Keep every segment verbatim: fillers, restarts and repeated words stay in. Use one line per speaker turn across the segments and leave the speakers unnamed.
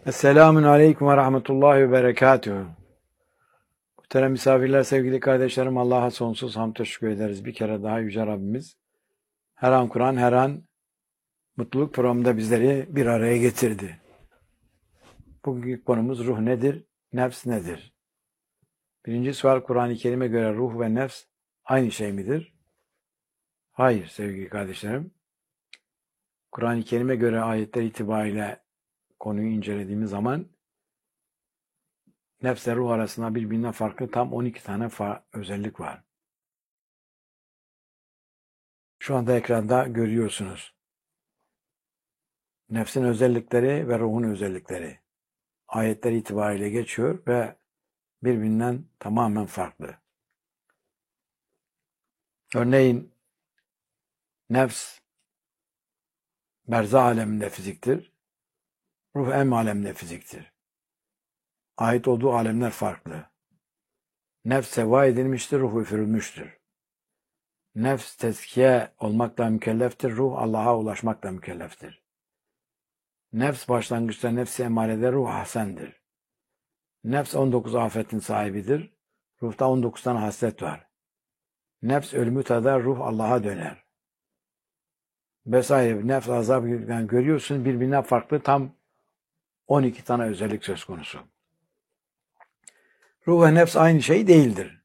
Esselamun Aleyküm ve Rahmetullahi ve Berekatuhu. Muhterem misafirler, sevgili kardeşlerim, Allah'a sonsuz hamd teşekkür ederiz. Bir kere daha Yüce Rabbimiz her an Kur'an, her an mutluluk programında bizleri bir araya getirdi. Bugünkü konumuz ruh nedir, nefs nedir? Birinci sual, Kur'an-ı Kerim'e göre ruh ve nefs aynı şey midir? Hayır sevgili kardeşlerim. Kur'an-ı Kerim'e göre ayetler itibariyle konuyu incelediğimiz zaman nefsle ruh arasında birbirinden farklı tam on iki tane fa- özellik var. Şu anda ekranda görüyorsunuz. Nefsin özellikleri ve ruhun özellikleri. Ayetler itibariyle geçiyor ve birbirinden tamamen farklı. Örneğin nefs berzah aleminde fiziktir. Ruh em aleminde fiziktir. Ait olduğu alemler farklı. Nefs seva edilmiştir, ruh üfürülmüştür. Nefs tezkiye olmakla mükelleftir, ruh Allah'a ulaşmakla mükelleftir. Nefs başlangıçta nefs-i emarede, ruh hasendir. Nefs on dokuz afetin sahibidir. Ruhta on dokuz tane haslet var. Nefs ölümü tadar, ruh Allah'a döner. Vesaire. Nefs azabı yani görüyorsunuz birbirinden farklı tam on iki tane özellik söz konusu. Ruh ve nefs aynı şey değildir.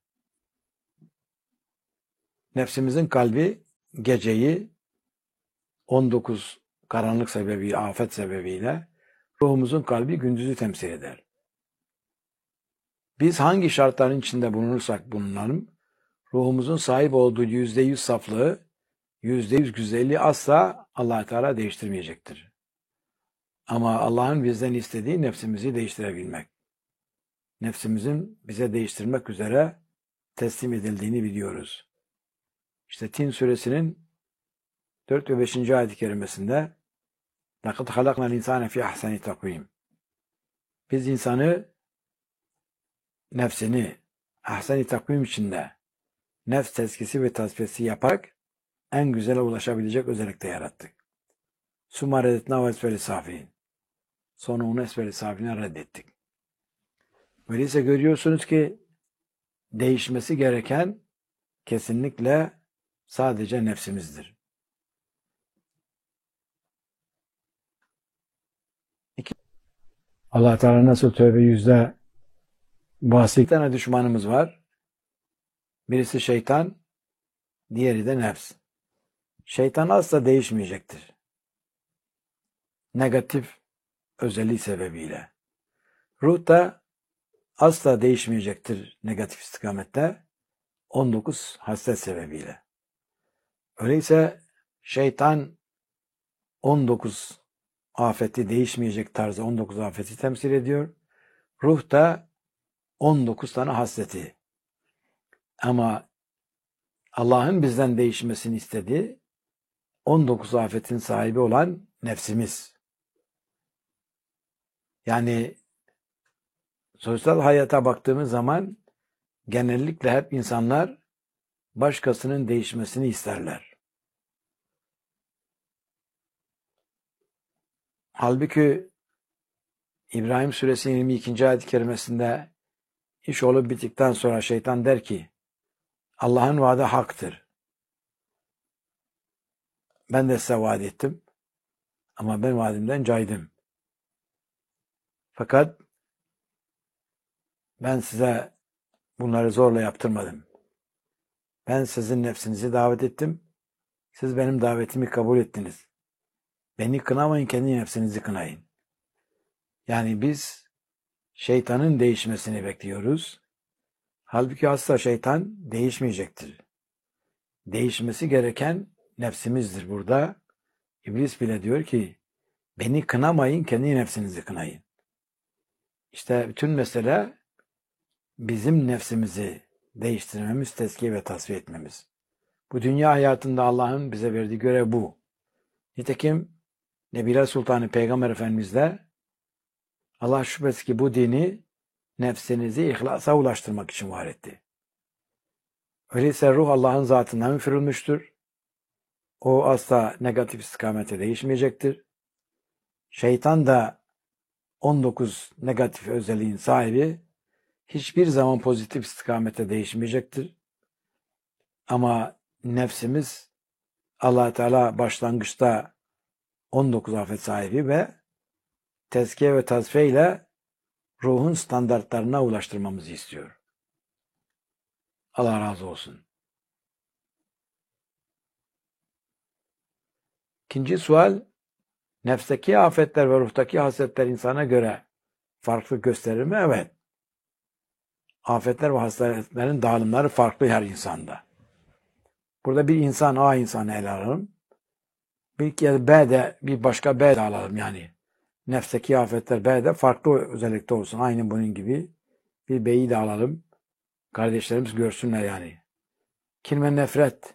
Nefsimizin kalbi geceyi on dokuz karanlık sebebiyle, afet sebebiyle, ruhumuzun kalbi gündüzü temsil eder. Biz hangi şartların içinde bulunursak bulunalım, ruhumuzun sahip olduğu yüzde yüz saflığı, yüzde yüz güzelliği asla Allah Teala değiştirmeyecektir. Ama Allah'ın bizden istediği nefsimizi değiştirebilmek. Nefsimizin bize değiştirmek üzere teslim edildiğini biliyoruz. İşte Tin suresinin dört ve beşinci ayet-i kerimesinde لَقَدْ خَلَقْنَا الْاِنْسَانَ فِي اَحْسَنِ تَقْوِيمٍ Biz insanı nefsini ahsen-i takvim içinde nefs tezkisi ve tasfiyesi yaparak en güzele ulaşabilecek özellikte yarattık. ثُمَّ رَدَدْنَاهُ اَسْفَلِ سَافِلِينَ Sonra onu esfel-i safiline reddettik. Öyleyse görüyorsunuz ki değişmesi gereken kesinlikle sadece nefsimizdir. İki, Allah Teala nasıl Tövbe yüzde bahsi iki tane düşmanımız var. Birisi şeytan, diğeri de nefs. Şeytan asla değişmeyecektir. Negatif özelliği sebebiyle. Ruh da asla değişmeyecektir negatif istikamette on dokuz haslet sebebiyle. Öyleyse şeytan on dokuz afeti değişmeyecek tarzda on dokuz afeti temsil ediyor. Ruh da on dokuz tane hasleti. Ama Allah'ın bizden değişmesini istediği on dokuz afetin sahibi olan nefsimiz. Yani sosyal hayata baktığımız zaman genellikle hep insanlar başkasının değişmesini isterler. Halbuki İbrahim Suresinin yirmi ikinci ayet-i kerimesinde iş olup bittikten sonra şeytan der ki Allah'ın vaadi haktır. Ben de size vaat ettim ama ben vaadimden caydım. Fakat ben size bunları zorla yaptırmadım. Ben sizin nefsinizi davet ettim. Siz benim davetimi kabul ettiniz. Beni kınamayın, kendi nefsinizi kınayın. Yani biz şeytanın değişmesini bekliyoruz. Halbuki asla şeytan değişmeyecektir. Değişmesi gereken nefsimizdir burada. İblis bile diyor ki, beni kınamayın, kendi nefsinizi kınayın. İşte bütün mesele bizim nefsimizi değiştirmemiz, tezkiye ve tasfiye etmemiz. Bu dünya hayatında Allah'ın bize verdiği görev bu. Nitekim Nebiler Sultanı Peygamber Efendimiz de Allah şüphesiz ki bu dini nefsinizi ihlasa ulaştırmak için var etti. Öyleyse ruh Allah'ın zatından üfürülmüştür. O asla negatif istikamete değişmeyecektir. Şeytan da on dokuz negatif özelliğin sahibi hiçbir zaman pozitif istikamete değişmeyecektir. Ama nefsimiz Allah Teala başlangıçta on dokuz afet sahibi ve tezkiye ve tazfiye ile ruhun standartlarına ulaştırmamızı istiyor. Allah razı olsun. İkinci sual, nefsteki afetler ve ruhtaki hasletler insana göre farklı gösterir mi? Evet. Afetler ve hasletlerin dağılımları farklı her insanda. Burada bir insan, A insanı ele alalım. Bir kere B'de bir başka B'de alalım yani. Nefsteki afetler B'de farklı özellikte olsun. Aynı bunun gibi bir B'yi de alalım. Kardeşlerimiz görsünler yani. Kin ve nefret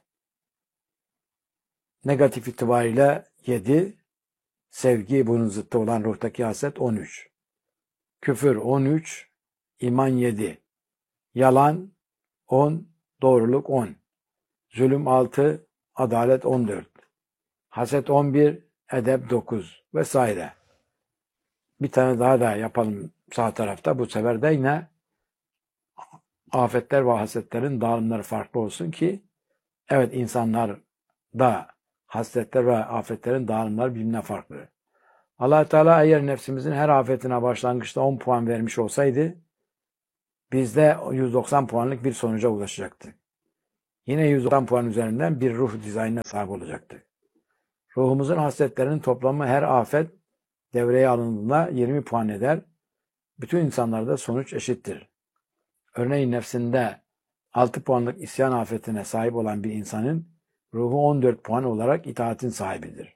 negatif itibariyle yedi. Sevgi bunun zıttı olan ruhtaki haset on üç. Küfür on üç. İman yedi. Yalan on. Doğruluk on. Zulüm altı. Adalet on dört. Haset on bir. Edep dokuz. Vesaire. Bir tane daha da yapalım sağ tarafta. Bu sefer de yine afetler ve hasetlerin dağılımları farklı olsun ki evet insanlar da hasletler ve afetlerin dağılımları birbirine farklı. Allah Teala eğer nefsimizin her afetine başlangıçta on puan vermiş olsaydı bizde yüz doksan puanlık bir sonuca ulaşacaktı. Yine yüz doksan puan üzerinden bir ruh dizaynına sahip olacaktı. Ruhumuzun hasletlerinin toplamı her afet devreye alındığında yirmi puan eder. Bütün insanlarda sonuç eşittir. Örneğin nefsinde altı puanlık isyan afetine sahip olan bir insanın ruhu on dört puan olarak itaatin sahibidir.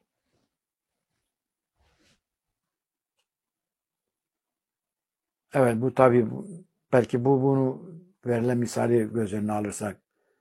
Evet bu tabi belki bu bunu verilen misali göz önüne alırsak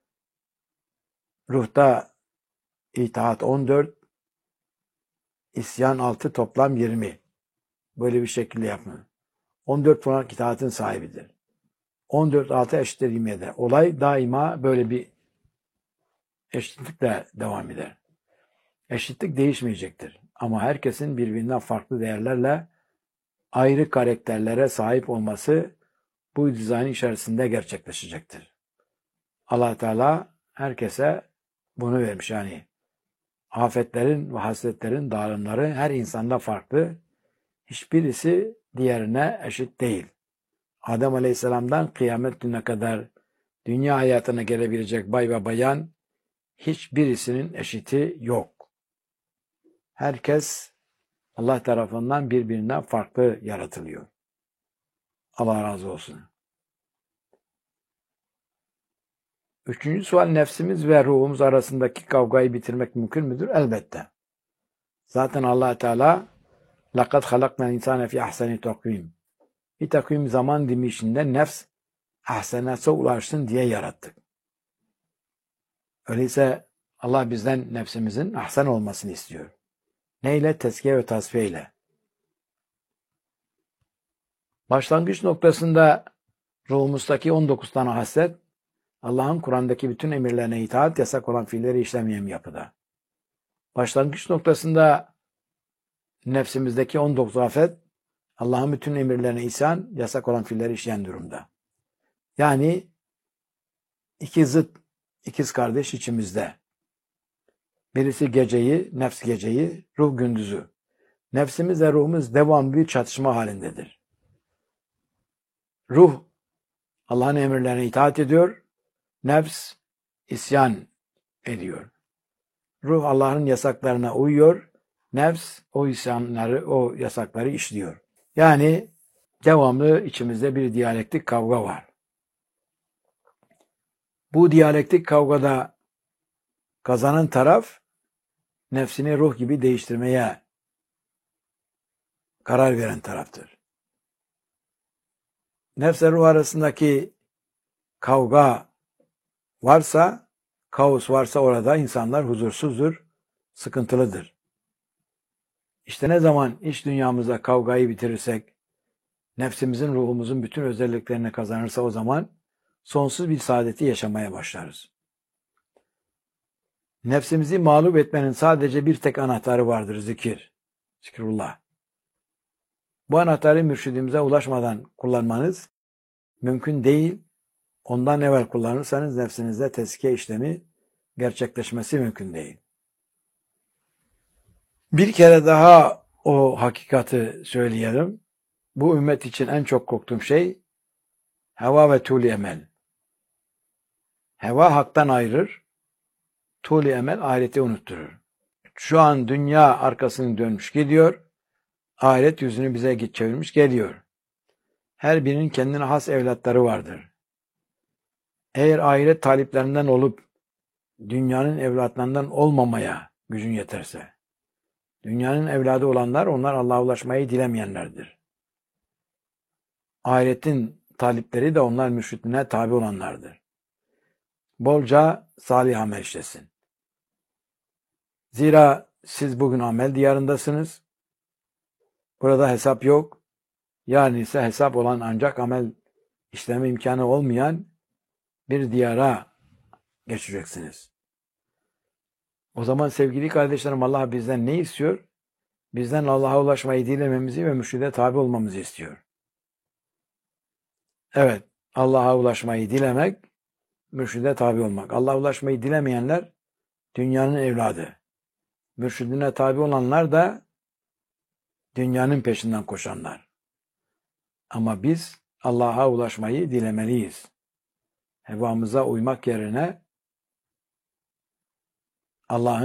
ruhta itaat on dört, isyan altı, toplam yirmi. Böyle bir şekilde yapma. on dört puan itaatin sahibidir. on dört altı eşittir yirmi eder. Olay daima böyle bir eşitlikle devam eder. Eşitlik değişmeyecektir. Ama herkesin birbirinden farklı değerlerle ayrı karakterlere sahip olması bu dizayn içerisinde gerçekleşecektir. Allah Teala herkese bunu vermiş. Yani afetlerin ve hasletlerin dağılımları her insanda farklı. Hiçbirisi diğerine eşit değil. Adem Aleyhisselam'dan kıyamet gününe kadar dünya hayatına gelebilecek bay ve bayan hiçbirisinin eşiti yok. Herkes Allah tarafından birbirinden farklı yaratılıyor. Allah razı olsun. Üçüncü sual, nefsimiz ve ruhumuz arasındaki kavgayı bitirmek mümkün müdür? Elbette. Zaten Allah Teala لَقَدْ خَلَقْنَا الْاِنْسَانَ فِي اَحْسَنِ تَقْوِيمٍ Bir takvim zaman dilimi içinde nefs ahsenatsa ulaşsın diye yarattık. Öyleyse Allah bizden nefsimizin ahsen olmasını istiyor. Neyle? Tezkiye ve tasfiye ile. Başlangıç noktasında ruhumuzdaki on dokuz tane haslet, Allah'ın Kur'an'daki bütün emirlerine itaat, yasak olan fiilleri işlemeyen yapıda. Başlangıç noktasında nefsimizdeki on dokuz afet, Allah'ın bütün emirlerine isyan, yasak olan fiilleri işleyen durumda. Yani iki zıt, ikiz kardeş içimizde. Birisi geceyi, nefs geceyi, ruh gündüzü. Nefsimiz ve ruhumuz devamlı bir çatışma halindedir. Ruh Allah'ın emirlerine itaat ediyor, nefs isyan ediyor. Ruh Allah'ın yasaklarına uyuyor, nefs o isyanları, o yasakları işliyor. Yani devamlı içimizde bir diyalektik kavga var. Bu diyalektik kavgada kazanan taraf nefsini ruh gibi değiştirmeye karar veren taraftır. Nefsle ruh arasındaki kavga varsa, kaos varsa orada insanlar huzursuzdur, sıkıntılıdır. İşte ne zaman iç dünyamızda kavgayı bitirirsek, nefsimizin, ruhumuzun bütün özelliklerini kazanırsa o zaman sonsuz bir saadeti yaşamaya başlarız. Nefsimizi mağlup etmenin sadece bir tek anahtarı vardır, zikir. Zikrullah. Bu anahtarı mürşidimize ulaşmadan kullanmanız mümkün değil. Ondan evvel kullanırsanız nefsinizde tezkiye işlemi gerçekleşmesi mümkün değil. Bir kere daha o hakikati söyleyelim. Bu ümmet için en çok korktuğum şey heva ve tûl-i emel. Heva haktan ayırır, tûl-i emel ahireti unutturur. Şu an dünya arkasını dönmüş gidiyor, ahiret yüzünü bize git çevirmiş geliyor. Her birinin kendine has evlatları vardır. Eğer ahiret taliplerinden olup dünyanın evlatlarından olmamaya gücün yeterse, dünyanın evladı olanlar onlar Allah'a ulaşmayı dilemeyenlerdir. Ahiretin talipleri de onlar mürşidine tabi olanlardır. Bolca salih amel işlesin. Zira siz bugün amel diyarındasınız. Burada hesap yok. Yarın ise hesap olan ancak amel işleme imkanı olmayan bir diyara geçeceksiniz. O zaman sevgili kardeşlerim Allah bizden ne istiyor? Bizden Allah'a ulaşmayı dilememizi ve mürşide tabi olmamızı istiyor. Evet, Allah'a ulaşmayı dilemek, mürşide tabi olmak. Allah'a ulaşmayı dilemeyenler dünyanın evladı. Mürşidine tabi olanlar da dünyanın peşinden koşanlar. Ama biz Allah'a ulaşmayı dilemeliyiz. Hevamıza uymak yerine Allah'ın